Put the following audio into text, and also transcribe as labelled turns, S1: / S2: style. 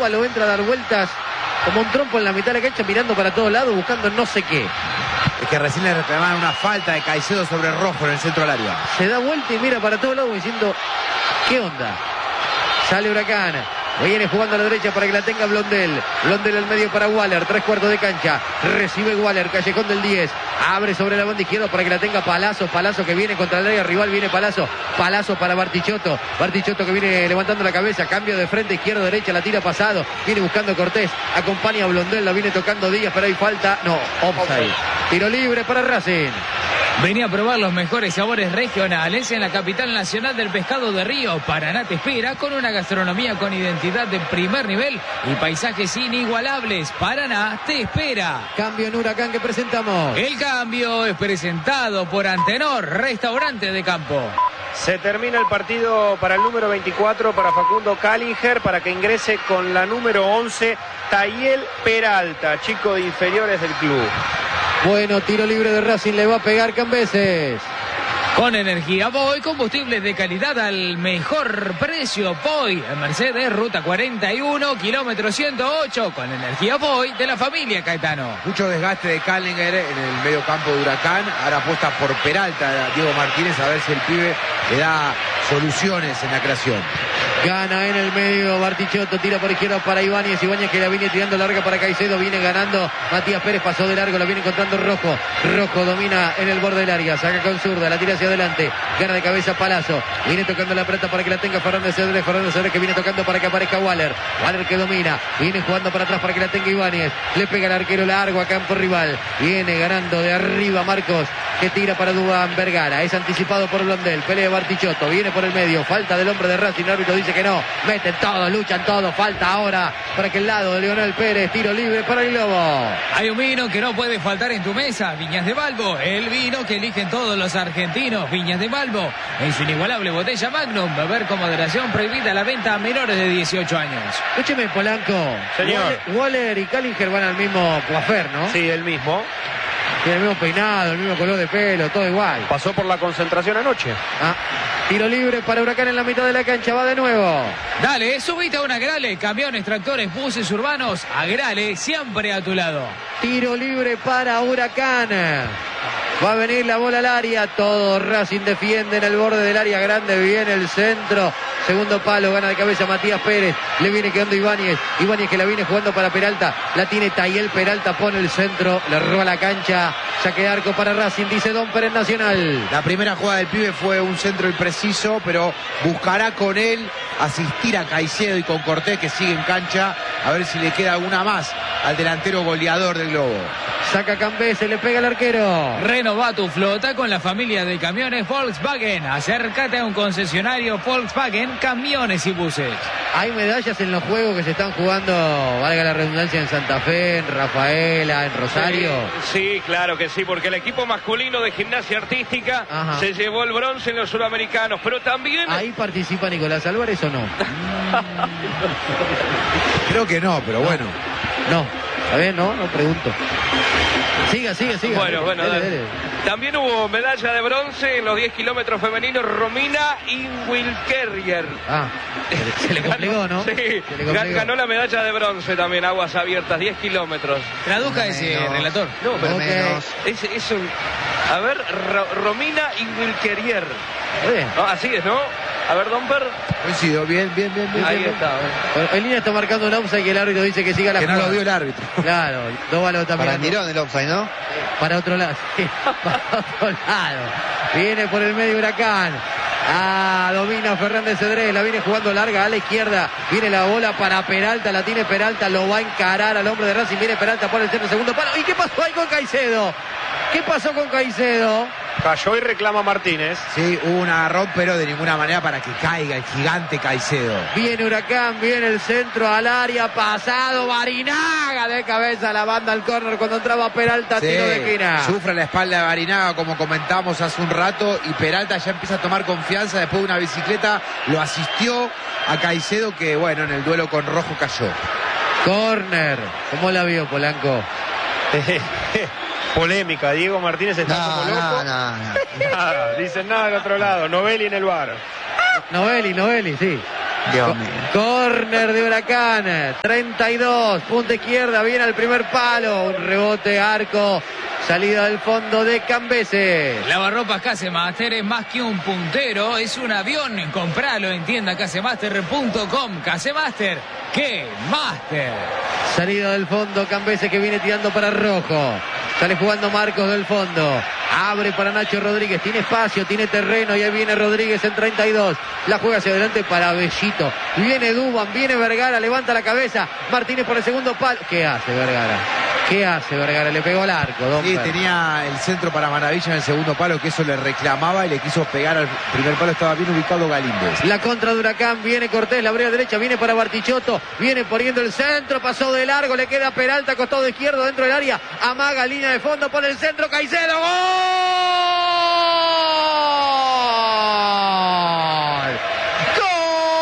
S1: Arevalo entra a dar vueltas como un trompo en la mitad de la cancha, mirando para todos lados, buscando no sé qué.
S2: Es que recién le reclamaban una falta de Caicedo sobre Rojo en el centro del área.
S1: Se da vuelta y mira para todos lados diciendo, ¿qué onda? Sale Huracán. Viene jugando a la derecha para que la tenga Blondel. Blondel al medio para Waller. 3/4 de cancha. Recibe Waller. Callejón del 10. Abre sobre la banda izquierda para que la tenga Palazzo. Palazzo que viene contra el área rival. Viene Palazzo. Palazzo para Bartichotto. Bartichotto que viene levantando la cabeza. Cambio de frente. Izquierda, derecha. La tira pasado. Viene buscando Cortés. Acompaña a Blondel. La viene tocando Díaz. Pero hay falta. No, offside. Tiro libre para Racing.
S3: Venía a probar los mejores sabores regionales en la capital nacional del pescado de río. Paraná te espera con una gastronomía con identidad de primer nivel y paisajes inigualables. Paraná te espera.
S1: Cambio en Huracán que presentamos.
S3: El cambio es presentado por Antenor, restaurante de campo.
S4: Se termina el partido para el número 24, para Facundo Callinger, para que ingrese con la número 11, Tayel Peralta, chico de inferiores del club.
S1: Bueno, tiro libre de Racing, le va a pegar Cambeses.
S3: Con energía Boy, combustibles de calidad al mejor precio. Boy, en Mercedes, ruta 41, kilómetro 108, con energía Boy de la familia Caetano.
S2: Mucho desgaste de Callinger en el medio campo de Huracán. Ahora apuesta por Peralta, Diego Martínez, a ver si el pibe le da soluciones en la creación.
S1: Gana en el medio Bartichotto, tira por izquierda para Ibáñez. Ibáñez que la viene tirando larga para Caicedo. Viene ganando Matías Pérez, pasó de largo, la viene encontrando Rojo. Rojo domina en el borde del área, saca con zurda, la tira hacia adelante. Gana de cabeza Palazzo. Viene tocando la pelota para que la tenga Fernández Cedrés. Fernández Cedrés que viene tocando para que aparezca Waller. Waller que domina. Viene jugando para atrás para que la tenga Ibáñez. Le pega el arquero largo a campo rival. Viene ganando de arriba Marcos, que tira para Duván Vergara. Es anticipado por Blondel. Pelea Bartichotto. Viene por el medio. Falta del hombre de Racing. El árbitro dice que no. Meten todos, luchan todos. Falta ahora para que el lado de Leonel Pérez. Tiro libre para el Globo.
S3: Hay un vino que no puede faltar en tu mesa. Viñas de Balbo. El vino que eligen todos los argentinos. Viñas de Balbo. En su inigualable botella Magnum. Beber con moderación. Prohibida la venta a menores de 18 años.
S1: Escúcheme, Polanco.
S4: Señor.
S1: Waller y Callinger van al mismo coafer, ¿no?
S4: Sí, el mismo.
S1: Tiene el mismo peinado, el mismo color de pelo, todo igual.
S4: Pasó por la concentración anoche.
S1: Tiro libre para Huracán en la mitad de la cancha. Va de nuevo.
S3: Dale, subite a una Agrale. Camiones, tractores, buses urbanos. Agrale, siempre a tu lado.
S1: Tiro libre para Huracán. Va a venir la bola al área. Todo Racing defiende en el borde del área grande. Viene el centro. Segundo palo, gana de cabeza Matías Pérez. Le viene quedando Ibáñez. Ibáñez que la viene jugando para Peralta. La tiene Tayel Peralta, pone el centro. Le roba la cancha. Saque de arco para Racing, dice Don Pérez Nacional.
S2: La primera jugada del pibe fue un centro impreciso, pero buscará con él asistir a Caicedo y con Cortés, que sigue en cancha, a ver si le queda alguna más al delantero goleador del Globo.
S1: Saca Cambeses, le pega al arquero.
S3: Renova tu flota con la familia de camiones Volkswagen. Acércate a un concesionario Volkswagen, camiones y buses.
S1: Hay medallas en los juegos que se están jugando, valga la redundancia, en Santa Fe, en Rafaela, en Rosario.
S4: Sí, claro que sí, porque el equipo masculino de gimnasia artística se llevó el bronce en los suramericanos, pero también...
S1: ¿Ahí participa Nicolás Álvarez o no?
S2: Creo que no, pero bueno.
S1: No, ¿está bien? No pregunto. Siga.
S4: Bueno,
S1: dele.
S4: También hubo medalla de bronce en los 10 kilómetros femeninos, Romina Inwilkerrier.
S1: Se le complicó, ¿no?
S4: Sí, ganó la medalla de bronce también, aguas abiertas, 10 kilómetros.
S3: Traduzca ese relator.
S4: No, pero
S1: menos.
S4: Es un... A ver, Romina Inwilkerrier.
S1: Bien.
S4: Así es, ¿no? A ver, Domper.
S2: Coincido, bien.
S4: Ahí está.
S1: Bueno, el línea está marcando un offside y el árbitro dice que siga la jugada.
S2: Que no lo dio el árbitro.
S1: Claro, Dóvalo también.
S5: Para Mirón el offside, ¿no?
S1: Para otro lado, sí, para otro lado. Viene por el medio Huracán. Domina Fernández Cedrés, la viene jugando larga a la izquierda. Viene la bola para Peralta, la tiene Peralta, lo va a encarar al hombre de Racing. Viene Peralta por el centro, segundo palo. ¿Y qué pasó ahí con Caicedo? ¿Qué pasó con Caicedo?
S4: Cayó y reclama Martínez.
S2: Sí, hubo un agarrón, pero de ninguna manera para que caiga el gigante Caicedo.
S1: Viene Huracán, viene el centro al área, pasado, Barinaga de cabeza, la banda al córner cuando entraba Peralta,
S2: Sí,
S1: tiro de esquina.
S2: sufre la espalda de Barinaga, como comentábamos hace un rato, y Peralta ya empieza a tomar confianza después de una bicicleta, lo asistió a Caicedo, que bueno, en el duelo con Rojo cayó.
S1: Córner, ¿cómo la vio Polanco?
S4: Polémica, Diego Martínez está como loco.
S5: No.
S4: Nada, dicen nada del otro lado, Novelli en el bar.
S1: Novelli, sí.
S2: Dios mío.
S1: Córner de Huracán, 32, punta izquierda, viene al primer palo, un rebote, arco, salida del fondo de Cambese.
S3: Lavarropas Casemaster es más que un puntero, es un avión. Compralo en tienda casemaster.com. Casemaster, ¡qué máster!
S1: Salida del fondo, Cambese que viene tirando para Rojo. Sale jugando Marcos del fondo. Abre para Nacho Rodríguez. Tiene espacio, tiene terreno. Y ahí viene Rodríguez en 32. La juega hacia adelante para Bellito. Viene Duban, viene Vergara. Levanta la cabeza. Martínez por el segundo palo. ¿Qué hace Vergara? ¿Qué hace Vergara? Le pegó al arco.
S2: Sí, tenía el centro para Maravilla en el segundo palo, que eso le reclamaba y le quiso pegar al primer palo. Estaba bien ubicado Galíndez.
S1: La contra de Huracán. Viene Cortés, la brea derecha. Viene para Bartichotto. Viene poniendo el centro. Pasó de largo. Le queda Peralta, costado izquierdo dentro del área. Amaga línea de fondo. Pone el centro. Caicedo. ¡Gol!